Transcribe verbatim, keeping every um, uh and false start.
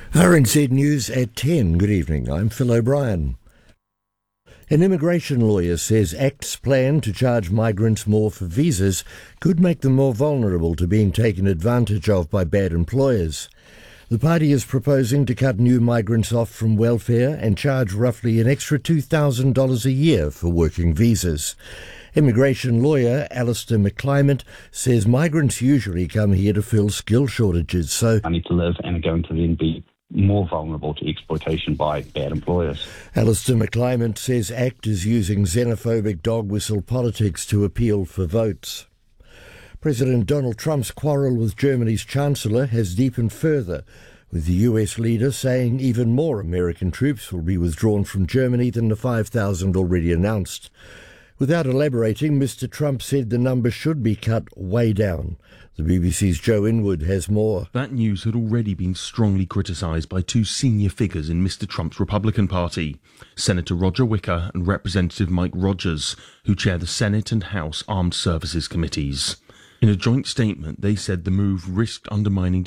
R N Z News at ten. Good evening. I'm Phil O'Brien. An immigration lawyer says ACT's plan to charge migrants more for visas could make them more vulnerable to being taken advantage of by bad employers. The party is proposing to cut new migrants off from welfare and charge roughly an extra two thousand dollars a year for working visas. Immigration lawyer Alistair McClymont says migrants usually come here to fill skill shortages, so I need to live and are going to then be more vulnerable to exploitation by bad employers. Alistair McClymont says ACT is using xenophobic dog whistle politics to appeal for votes. President Donald Trump's quarrel with Germany's Chancellor has deepened further, with the U S leader saying even more American troops will be withdrawn from Germany than the five thousand already announced. Without elaborating, Mister Trump said the number should be cut way down. The B B C's Joe Inwood has more. That news had already been strongly criticised by two senior figures in Mister Trump's Republican Party, Senator Roger Wicker and Representative Mike Rogers, who chair the Senate and House Armed Services Committees. In a joint statement, they said the move risked undermining